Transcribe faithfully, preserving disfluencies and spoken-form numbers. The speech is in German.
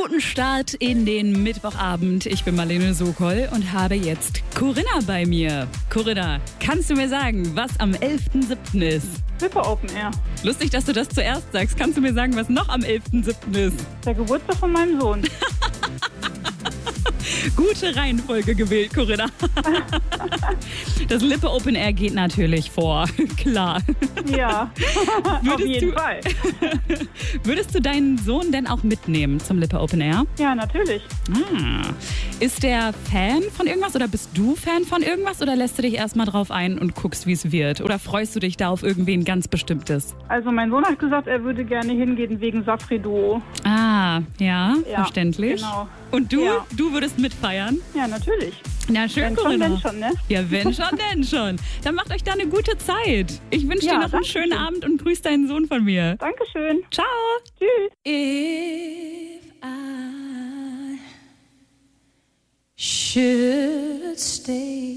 guten Start in den Mittwochabend. Ich bin Marlene Sokol und habe jetzt Corinna bei mir. Corinna, kannst du mir sagen, was am elften siebten ist? Lippe Open Air. Lustig, dass du das zuerst sagst. Kannst du mir sagen, was noch am elften siebten ist? Der Geburtstag von meinem Sohn. Gute Reihenfolge gewählt, Corinna. Das Lippe Open Air geht natürlich vor, klar. Ja, auf jeden du, Fall. Würdest du deinen Sohn denn auch mitnehmen zum Lippe Open Air? Ja, natürlich. Ah. Ist der Fan von irgendwas oder bist du Fan von irgendwas oder lässt du dich erstmal drauf ein und guckst, wie es wird? Oder freust du dich da auf irgendwen ganz Bestimmtes? Also mein Sohn hat gesagt, er würde gerne hingehen wegen Safri-Duo. Ah, ja, Ja, verständlich. genau. Und du, Ja. du würdest mitfeiern? Ja, natürlich. Na schön, Wenn schon, Corinna. denn schon, ne? Ja, wenn schon, denn schon. Dann macht euch da eine gute Zeit. Ich wünsche Ja, dir noch einen danke schönen schön. Abend und grüß deinen Sohn von mir. Dankeschön. Ciao. Tschüss. If I should stay